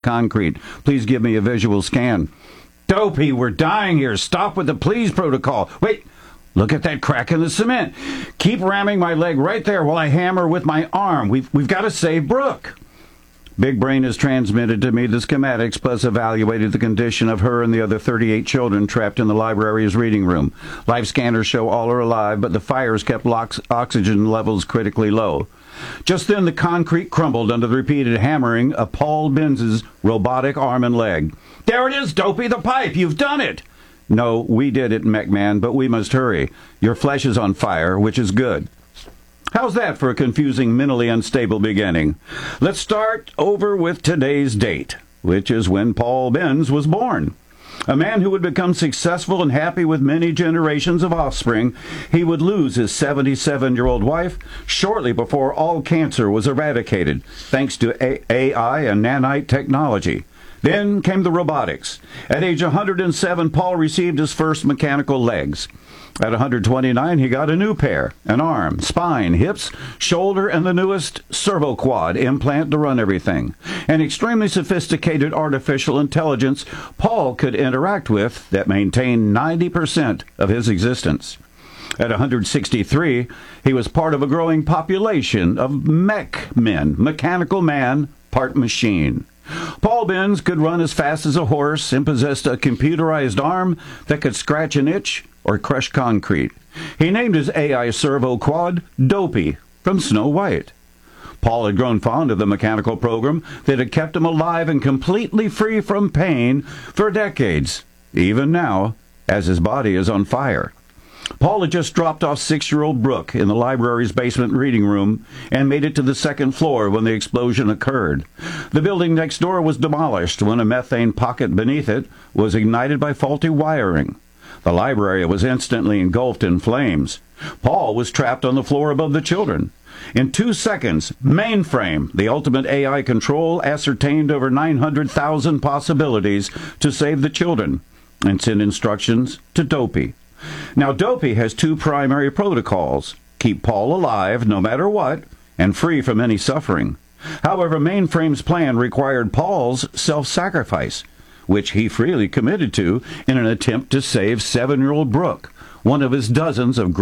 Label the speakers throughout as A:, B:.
A: concrete. Please give me a visual scan. Dopey, we're dying here. Stop with the please protocol. Wait, look at that crack in the cement. Keep ramming my leg right there while I hammer with my arm. We've got to save Brooke. Big Brain has transmitted to me the schematics, plus evaluated the condition of her and the other 38 children trapped in the library's reading room. Life scanners show all are alive, but the fires kept oxygen levels critically low. Just then, the concrete crumbled under the repeated hammering of Paul Benz's robotic arm and leg. There it is, Dopey, the pipe! You've done it! No, we did it, McMahon, but we must hurry. Your flesh is on fire, which is good. How's that for a confusing, mentally unstable beginning? Let's start over with today's date, which is when Paul Benz was born. A man who would become successful and happy with many generations of offspring. He would lose his 77-year-old wife shortly before all cancer was eradicated, thanks to AI and nanite technology. Then came the robotics. At age 107, Paul received his first mechanical legs. At 129, he got a new pair, an arm, spine, hips, shoulder, and the newest servo-quad implant to run everything. An extremely sophisticated artificial intelligence Paul could interact with that maintained 90% of his existence. At 163, he was part of a growing population of mech men, mechanical man, part machine. Paul Benz could run as fast as a horse and possessed a computerized arm that could scratch an itch or crush concrete. He named his AI servo quad Dopey from Snow White. Paul had grown fond of the mechanical program that had kept him alive and completely free from pain for decades, even now, as his body is on fire. Paul had just dropped off 6-year-old Brooke in the library's basement reading room and made it to the second floor when the explosion occurred. The building next door was demolished when a methane pocket beneath it was ignited by faulty wiring. The library was instantly engulfed in flames. Paul was trapped on the floor above the children. In 2 seconds, Mainframe, the ultimate AI control, ascertained over 900,000 possibilities to save the children and sent instructions to Dopey. Now, Dopey has 2 primary protocols: keep Paul alive no matter what and free from any suffering. However, Mainframe's plan required Paul's self-sacrifice, which he freely committed to in an attempt to save 7-year-old Brooke, one of his dozens of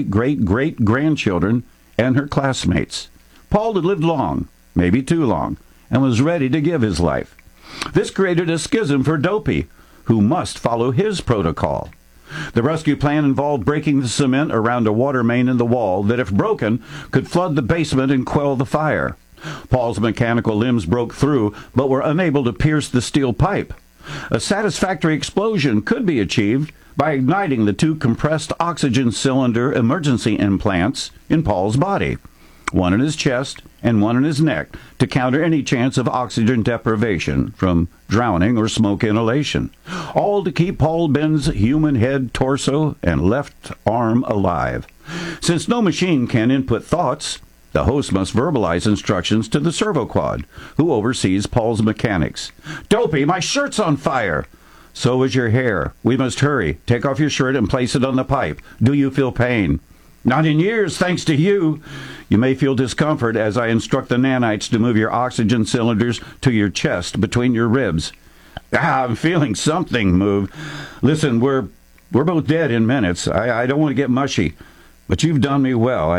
A: great-great-great-great-grandchildren and her classmates. Paul had lived long, maybe too long, and was ready to give his life. This created a schism for Dopey, who must follow his protocol. The rescue plan involved breaking the cement around a water main in the wall that, if broken, could flood the basement and quell the fire. Paul's mechanical limbs broke through, but were unable to pierce the steel pipe. A satisfactory explosion could be achieved by igniting the 2 compressed oxygen cylinder emergency implants in Paul's body, one in his chest and one in his neck, to counter any chance of oxygen deprivation from drowning or smoke inhalation, all to keep Paul Benz's human head, torso, and left arm alive. Since no machine can input thoughts, the host must verbalize instructions to the servo-quad, who oversees Paul's mechanics. Dopey, my shirt's on fire! So is your hair. We must hurry. Take off your shirt and place it on the pipe. Do you feel pain? Not in years, thanks to you. You may feel discomfort as I instruct the nanites to move your oxygen cylinders to your chest between your ribs. I'm feeling something move. Listen, we're both dead in minutes. I don't want to get mushy, but you've done me well.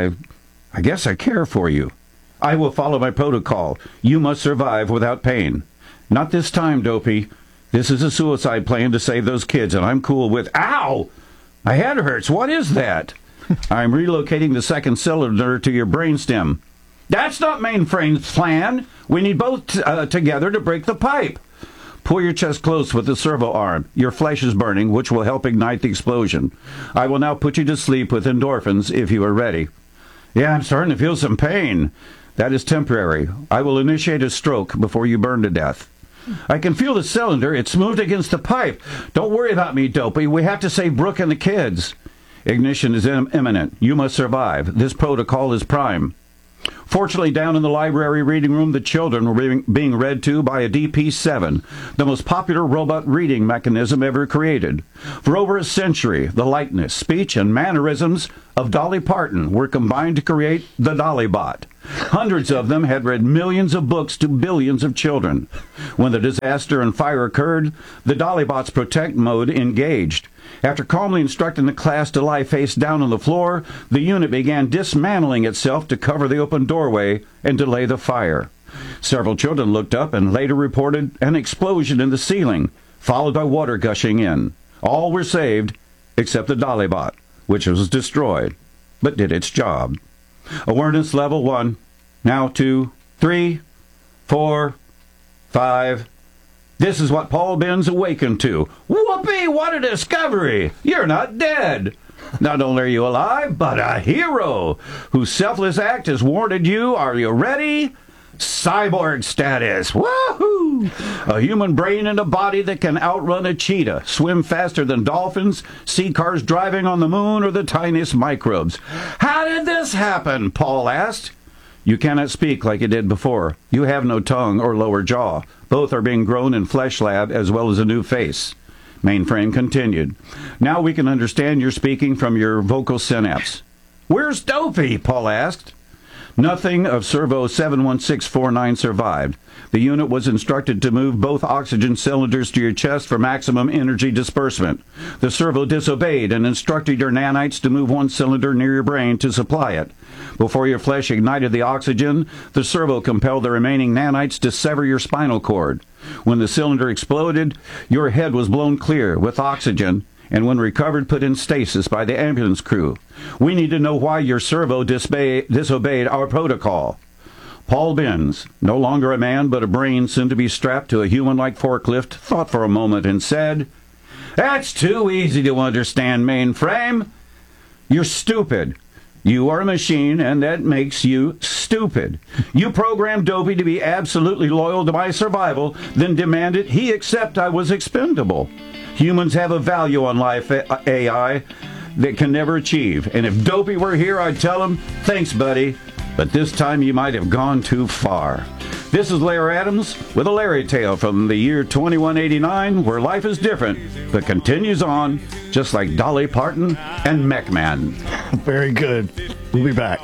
A: I guess I care for you. I will follow my protocol. You must survive without pain. Not this time, Dopey. This is a suicide plan to save those kids, and I'm cool with... Ow! My head hurts. What is that? I'm relocating the second cylinder to your brainstem. That's not Mainframe's plan. We need both together to break the pipe. Pull your chest close with the servo arm. Your flesh is burning, which will help ignite the explosion. I will now put you to sleep with endorphins if you are ready. Yeah, I'm starting to feel some pain. That is temporary. I will initiate a stroke before you burn to death. I can feel the cylinder. It's moved against the pipe. Don't worry about me, Dopey. We have to save Brooke and the kids. Ignition is imminent. You must survive. This protocol is prime. Fortunately, down in the library reading room, the children were being read to by a DP-7, the most popular robot reading mechanism ever created. For over a century, the likeness, speech, and mannerisms of Dolly Parton were combined to create the Dolly Bot. Hundreds of them had read millions of books to billions of children. When the disaster and fire occurred, the Dollybot's protect mode engaged. After calmly instructing the class to lie face down on the floor, the unit began dismantling itself to cover the open doorway and delay the fire. Several children looked up and later reported an explosion in the ceiling, followed by water gushing in. All were saved, except the Dollybot, which was destroyed, but did its job. Awareness level 1, now 2, 3, 4, 5. This is what Paul Benz awakened to. Whoopee, what a discovery! You're not dead. Not only are you alive, but a hero whose selfless act has warranted you. Are you ready? Cyborg status. Woohoo! A human brain and a body that can outrun a cheetah, swim faster than dolphins, see cars driving on the moon, or the tiniest microbes. How did this happen? Paul asked. You cannot speak like you did before. You have no tongue or lower jaw. Both are being grown in Flesh Lab as well as a new face. Mainframe continued. Now we can understand you're speaking from your vocal synapse. Where's Dopey? Paul asked. Nothing of Servo 71649 survived. The unit was instructed to move both oxygen cylinders to your chest for maximum energy disbursement. The servo disobeyed and instructed your nanites to move one cylinder near your brain to supply it. Before your flesh ignited the oxygen, the servo compelled the remaining nanites to sever your spinal cord. When the cylinder exploded, your head was blown clear with oxygen, and when recovered, put in stasis by the ambulance crew. We need to know why your servo disobeyed our protocol. Paul Benz, no longer a man but a brain soon to be strapped to a human-like forklift, thought for a moment and said, "That's too easy to understand, Mainframe. You're stupid. You are a machine, and that makes you stupid. You programmed Dopey to be absolutely loyal to my survival, then demanded he accept I was expendable. Humans have a value on life AI that can never achieve. And if Dopey were here, I'd tell him, thanks, buddy, but this time you might have gone too far." This is Larry Adams with a Larry tale from the year 2189, where life is different, but continues on, just like Dolly Parton and McMahon.
B: Very good. We'll be back.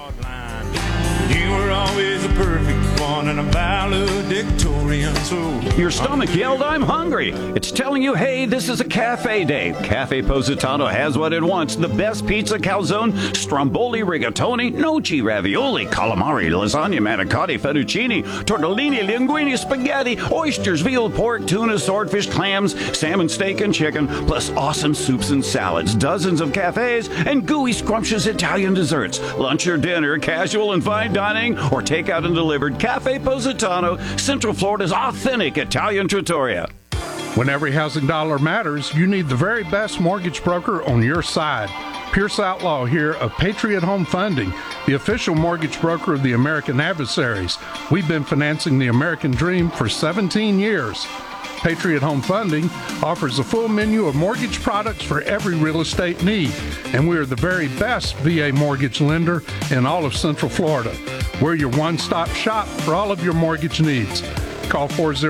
C: You were always a perfect one and a valedictorian, so...
A: Your stomach yelled, "I'm hungry." It's telling you, hey, this is a cafe day. Cafe Positano has what it wants. The best pizza, calzone, stromboli, rigatoni, noci, ravioli, calamari, lasagna, manicotti, fettuccine, tortellini, linguine, spaghetti, oysters, veal, pork, tuna, swordfish, clams, salmon, steak, and chicken, plus awesome soups and salads, dozens of cafes, and gooey, scrumptious Italian desserts. Lunch or dinner, casual and fine dining, or takeout and delivered. Cafe Positano, Central Florida's authentic Italian trattoria.
D: When every housing dollar matters, you need the very best mortgage broker on your side. Pierce Outlaw here of Patriot Home Funding, the official mortgage broker of the American Adversaries. We've been financing the American dream for 17 years. Patriot Home Funding offers a full menu of mortgage products for every real estate need, and we are the very best VA mortgage lender in all of Central Florida. We're your one-stop shop for all of your mortgage needs. Call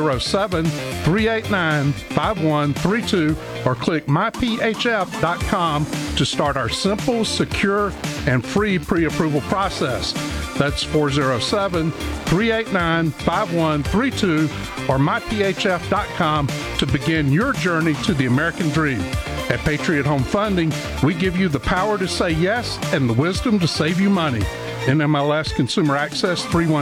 D: 407-389-5132 or click myphf.com to start our simple, secure, and free pre-approval process. That's 407-389-5132 or myphf.com to begin your journey to the American dream. At Patriot Home Funding, we give you the power to say yes and the wisdom to save you money. NMLS Consumer Access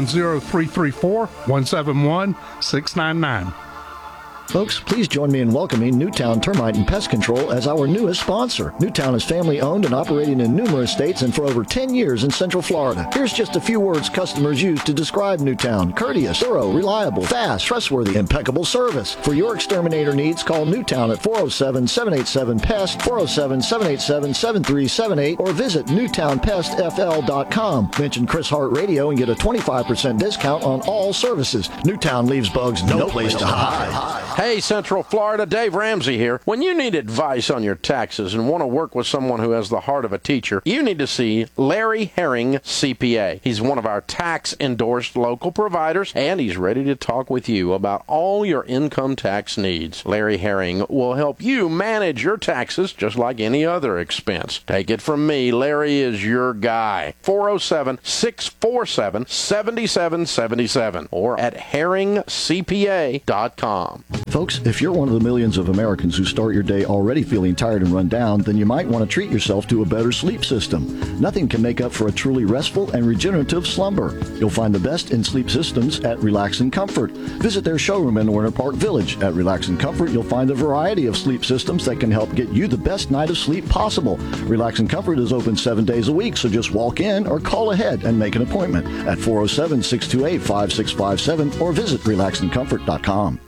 D: 310-334-171-699.
B: Folks, please join me in welcoming Newtown Termite and Pest Control as our newest sponsor. Newtown is family-owned and operating in numerous states and for over 10 years in Central Florida. Here's just a few words customers use to describe Newtown: courteous, thorough, reliable, fast, trustworthy, impeccable service. For your exterminator needs, call Newtown at 407-787-PEST, 407-787-7378, or visit newtownpestfl.com. Mention Chris Hart Radio and get a 25% discount on all services. Newtown leaves bugs no place to hide.
E: Hey, Central Florida, Dave Ramsey here. When you need advice on your taxes and want to work with someone who has the heart of a teacher, you need to see Larry Herring, CPA. He's one of our tax-endorsed local providers, and he's ready to talk with you about all your income tax needs. Larry Herring will help you manage your taxes just like any other expense. Take it from me, Larry is your guy. 407-647-7777 or at herringcpa.com.
B: Folks, if you're one of the millions of Americans who start your day already feeling tired and run down, then you might want to treat yourself to a better sleep system. Nothing can make up for a truly restful and regenerative slumber. You'll find the best in sleep systems at Relax and Comfort. Visit their showroom in Warner Park Village. At Relax and Comfort, you'll find a variety of sleep systems that can help get you the best night of sleep possible. Relax and Comfort is open 7 days a week, so just walk in or call ahead and make an appointment at 407-628-5657 or visit relaxandcomfort.com.